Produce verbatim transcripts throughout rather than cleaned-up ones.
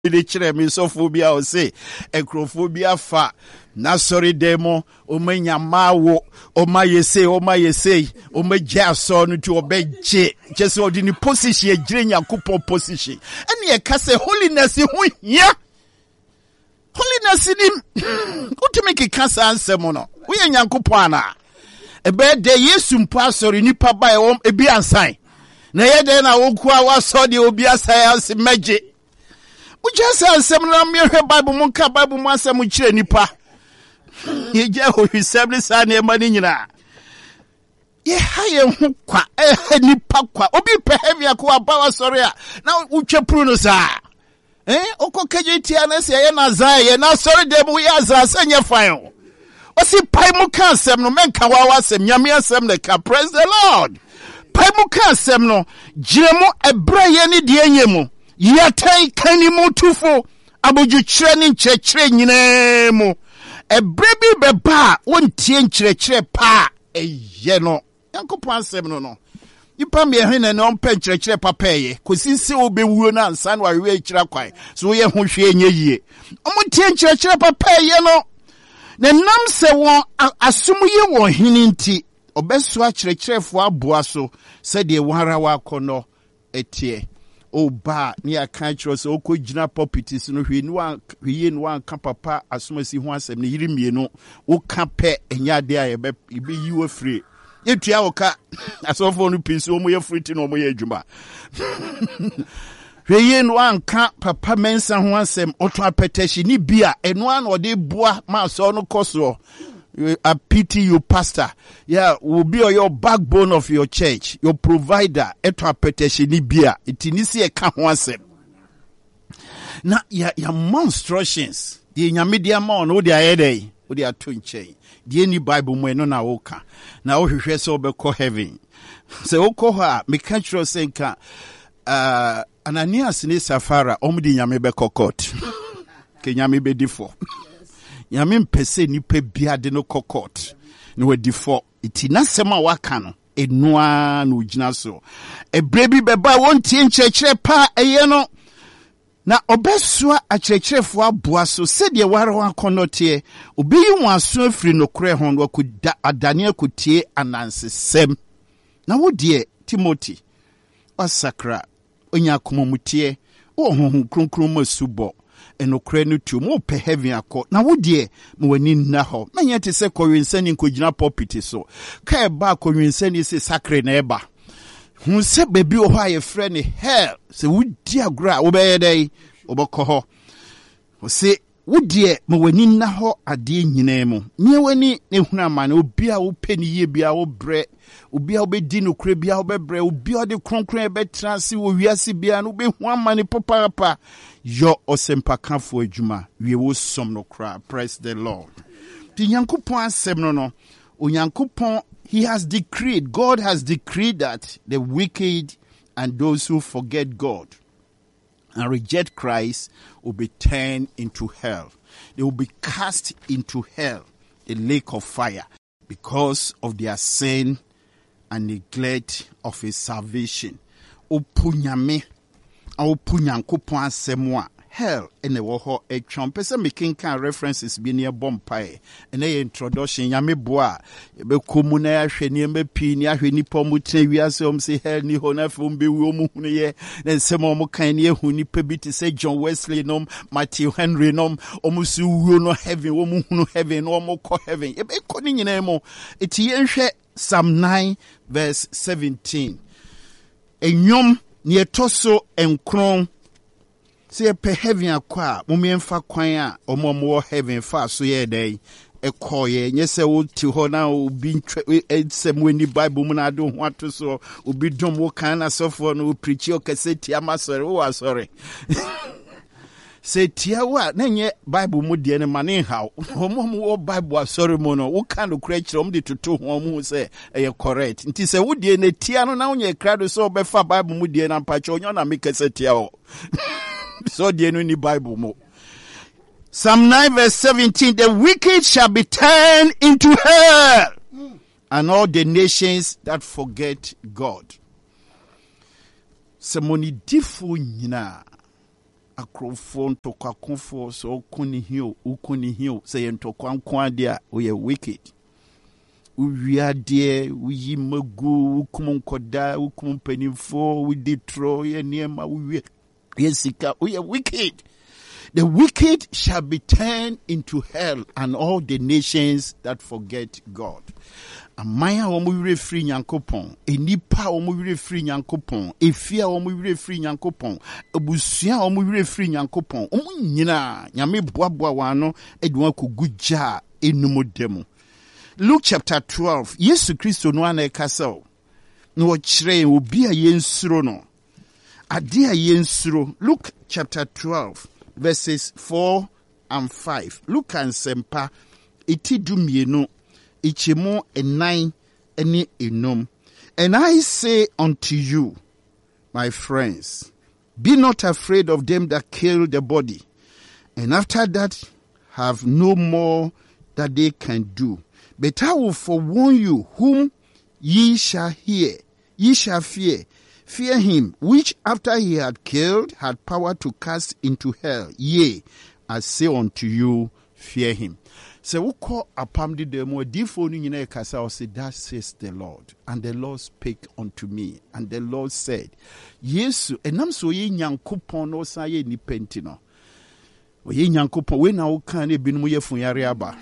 de chere me sophobia o say encrophobia fa na sorry demo o manya mawo o ma yese o ma yese o ma ja so no to obeje just odi ni position e gire Nyankopon position ene e ka say holiness hu hia holiness ni utumi ke kasa ansem no wo ye Nyankopon ana e be de Yesu mpa sorry nipa ba e bi ansan na ye de na wo kwa wa so de obi asan anse meje Ujasa asem na mehwe Bible mu ka Bible mu asem kire nipa. Ye je ho hwesem ne sa na ema ni nyina. Ye ha ye hu kwa eh nipa kwa obi pe heavy akwa bawa sori a na utwe pru no sa. Eh okokeje tia na se ye na za ye na sori de mu ya za sanye fan. Osi pai mu ka asem no menka wa wa asem nyame asem ne ka praise the Lord. Pai mu ka asem no giremu ebra ye ni de enyemu. Yatai kani mutufo aboju kire ni nkyekire nyina mu ebrebi beba wontie nkyekire pa eye no Yankopon asem no no nipa me hene ne ompa nkyekire papa eye kosinse obewuo na ansa na wawe akira kwan so ye ho hwe enye yie omontie nkyekire papa eye no ne nam se won asomu ye won hini nti obeso akyekirefo aboa so se de wara wa kono etie Oba ni akanchiro so okojina properties no hwe ni wan hwe ni wan ka papa asomasi ho asem ne yiri mienu wo ka pe enya de aye be yi wo free etua wo ka asofo no pinso mo ye free ti no mo ye adwuma hwe ni wan ka papa mensa ho asem oto apetashi ni bia eno an ode boa ma so no koso. I pity you, pastor. Yeah, will be your backbone of your church, your provider. Eto apeteshe ni bia. Itinisi e ka ho asem. Na ya ya monstrations. Die nyamedia ma no de ayede. O de ato nche. Die ni Bible mo eno na woka. Na wo hwehwe so obekọ heaven. Se okọ ha me ka chiro senka uh Ananias ni Safara omudi nyame bekọ court. Ke nyame be difo. Nyame mpese nipa bia de no kokot no wadi fo iti na sema waka no enua no gina so ebrebi beba wontie nkyekire pa eye no na obesua akyekirefo aboa so sedie ware ho akonote obeyi waso afiri no kure ho no akuda adane akutie anansesem na wodie Timothy osakra onya komomutie wo honhom kronkron masubo enokre no tu mo pe heaven akọ na wodie mo wani nna ho manya te se kọwinsani nkogina property so ka e ba kọwinsani se sacre na eba hu se bebi o ha ye frɛ ne hell se wodi agora wo be yedai obokọ ho o se wodie mo wani nna ho ade nyina mu nye wani ne huna amane obi a wo peni ye bia wo bre obi a obedi no kure bia obebre obi a de kronkron ebe transi wo wiase bia no be hu amane papa yo osempakafo adwuma we wo som no kra praise the Lord. Ti Nyankopon asem no no Onyankopon he has decreed God has decreed that the wicked and those who forget God and reject Christ will be turned into hell. They will be cast into hell, the lake of fire, because of their sin and neglect of his salvation. Opunyame, opunyankopon asemwa hell ene wo ho etwon pese making can references bi ne bompae ene introduction nyame boa be komu na ahwe ne me pi ne ahwe nipa mu tena wiase om se hell ni ho na fom be wi om hunu ye na nsem om kan ne hu nipa bi te se John Wesley nom Matthew Henry nom om su wi no heaven om hunu heaven no om ko heaven e be ko ni nyina mo eti yenhwe Psalm nine verse seventeen enyom ne etoso enkron se pe heaven akwa mumiemfa kwan a omomo heaven fa so ye dai ekoye nyese wo ti ho na obi ensem weni Bible mu na do ho ato so obi dom wo kan na sofo no preach o kaseti amasore wo asore se tia wa na nye Bible mu de ne mane haw omomo wo Bible asore mu no wo kan no kura kire om de toto ho mu se e correct nti se wo de ne tia no na onye krado so obefa Bible mu de na mpacho onyo na mekaseti a o so the any Bible mo. Psalm nine verse seventeen, the wicked shall be turned into hell, mm. and all the nations that forget God. Semoni difu nyina akrofo ntokwakonfo so okuni hio ukuni hio say ntokwankwa dia we wicked. Uwiade uyi magu ukumunkoda ukumpenifo we destroy niema we yesika we are wicked. The wicked shall be turned into hell, and all the nations that forget God. Amaya omuwire free nyankopon, enipa omuwire free nyankopon, efia omuwire free nyankopon, ebusua omuwire free nyankopon. Omu nyina nyame boaboa wano edwa kugugya enumodemu. Luke chapter twelve, Yesu Kristo no ana ekasa no ochire obi a yensuro no. Ade a yensuro. Luke chapter twelve verses four and five. Luke and Sempa iti dumienu ichimo enai eni enum. And I say unto you, my friends, be not afraid of them that kill the body, and after that have no more that they can do. But I will forewarn you whom ye shall hear, ye shall fear. Fear him, which after he had killed, had power to cast into hell. Yea, I say unto you, fear him. So we call upon the demo, defo ni nyina kasa, say, that says the Lord. And the Lord spake unto me. And the Lord said, Yesu, enam so ye nyankopon no sa ye ni pentino. O ye nyankopon, we na uka ne binu ye funyari aba.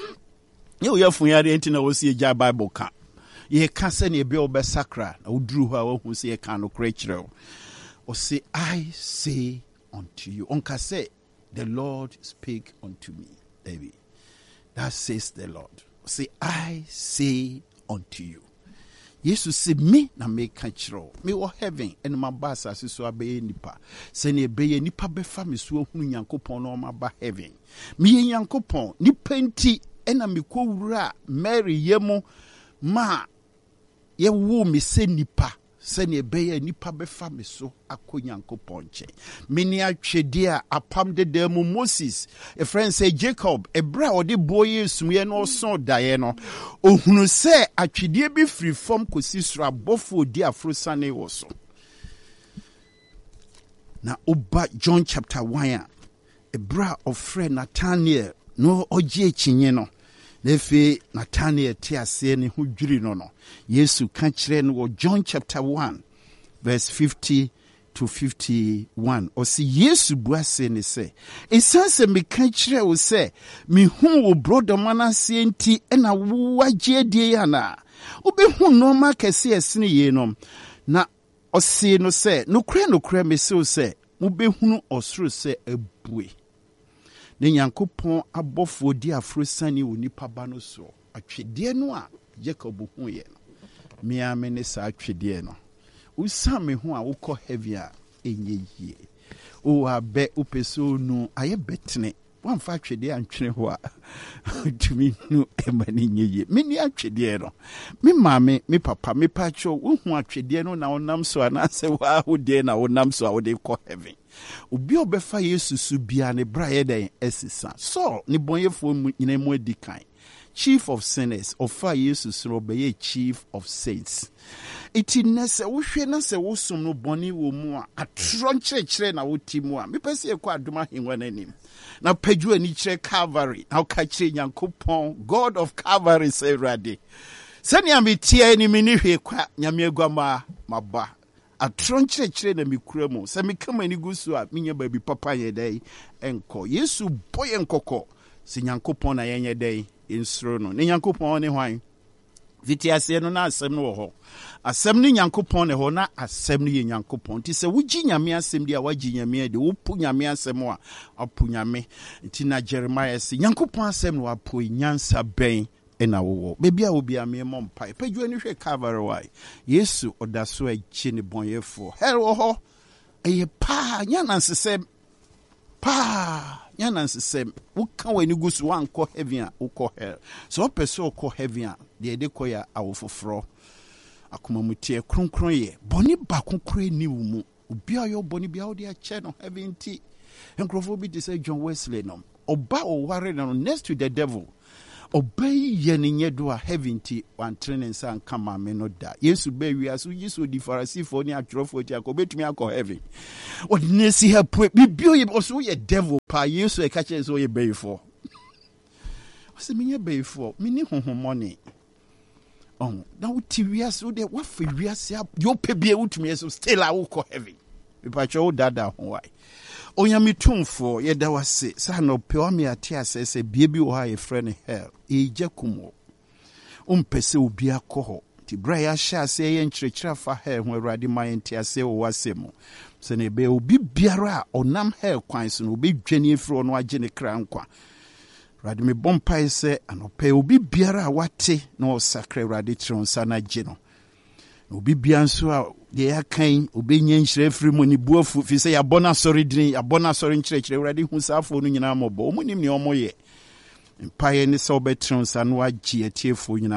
Ye uye funyari enti na osi ye ja Bible ka. Ye kase ne be obe sakra na udru ha wo hu se ye kan no krekire o say I say unto you. On kase the Lord speak unto me. David. That says the Lord. Say I say unto you. Jesus say me na me kachiro. Me wo heaven and my basa so abe nipa. Se ne be nipa be fa me so hunu Nyankopon no ma ba heaven. Me Nyankopon nipa nti ena me ko wura Mary yemo ma ye wo me se nipa se ne be ye nipa be fa me so akọ Nyankopon che. Meni atwede a apam de dem Moses a friend say Jacob ebra ode boye sumye no so dae no ohunu se atwede bi free from kosi sura bofo di afrosane wo so. Na oba John chapter one ebra of friend Nathaniel no oje chinye no nefe Nathaniel te ase ne ho dwiri no no Yesu ka kire no John chapter one verse fifty to fifty-one o si Yesu buase ne se esanse me ka kire wo se me hu wo brother manase enti na wo agye die ya na obe hu no ma kese esene ye no na o si no se no kure no kure me se o se mo be hunu osoro se abue ne Nyankopon abofo di afrosani onipa ba no so atwede no a Jacob hu ye no me amene sa atwede no usame hu a wokọ heavy a enye yie o abe upeso nu aye betene wan fa atwede antwene ho a tumi nu emani nyeye me ni atwede no me maame me papa me pacho wo hu atwede no na onam so anase wa hode na onam so a wode kọ heaven obi obefa Yesu su bia ne braye den esisa so ne bonyefo nyina mu adikan chief of sinners ofa Yesu so be chief of saints. Iti nese wo hwe na se wo som no boni wo mu a atro nkyerɛkyerɛ na wo ti mu a mepɛse ekɔ adoma henwa nanim na pagyu ani kyerɛ Calvary na ka kyerɛ Nyankopɔn God of Calvary say ready sani am tie ni mini hwe kwa nyame agwama maba atro nkyerɛkyerɛ na mikura mu sɛ mekama ni gusu a menya baabi papa yɛ dai enko Yesu boye nkɔkɔ se Nyankopɔn na yenye dai insuro no ne Nyankopɔn ne hwan viti ase no na asɛm no wɔ hɔ asɛm ne Nyankopɔn ne hɔ na asɛm no ye Nyankopɔn ti sɛ wugi nyame asɛm di a wagi nyame de wo pu nyame asɛm a apu nyame ti na Jeremiah se Nyankopɔn asɛm no apu nyansa bɛn ena wo bebi a obi ame mom pai pagyu ani hwe Calvary wai Yesu odaso achi ne bonyefo hell wo hɔ eye pa nyansesɛm pa nyansesɛm wo ka wani gusu wankɔ heaven a wokɔ hell so opeso wokɔ heaven a de de koya awofoforo akoma mutie kronkron ye boni ba konkre ni wo mu obi ayo boni bia wo de ache no heaven ti enkrofo bi de say John Wesley no oba o ware no next to the devil obey yenye do a heaven ti one training san kama me no da yesu be wi aso yesu di Pharisee for ni atwerofo ti akobetumi akọ heaven ordinary see her bibio ye also ye devil pa yesu e ka che so ye be for ose me ye be for me ni honhomone oh na uti wi aso de wa fa wi ase yo pe bia utumi so still a wo kọ heaven me pa cho dada ho why Onyami tumfo yeda wase sa no pe o me ate asese bie bi wo ha ye friend hell eje kumo umpese obi akọ ti bra ya sha ase ye nkyerechira fa hell ho awurade man ti ase wo wase mu se ne be obi biara onam hell kwan so no obi dwane efiro no agye ne kra nkwa awurade me bompa ise anope obi biara wate no sakra awurade tron sa na gye no obi bia nso a de ya kan obenya nhyire firi mu ni buafu fi se ya bona sorry din ya bona sorry nkyerechire awurade hu safo no nyina mobo omunim ne omoye mpaye ne se obetron sa no agye atiefo nyina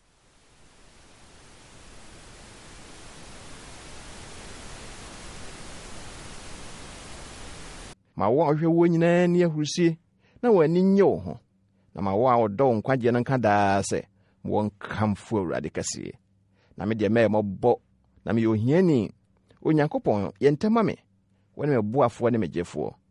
ma wo ahwe wo nyina ni ahurusie na wani nye wo ho na ma wo a odo nkwaje no nka daa se won kamfo awurade kase na me de me mobbo na me yohiani onyankopon yentema me woni me boafo ne megefo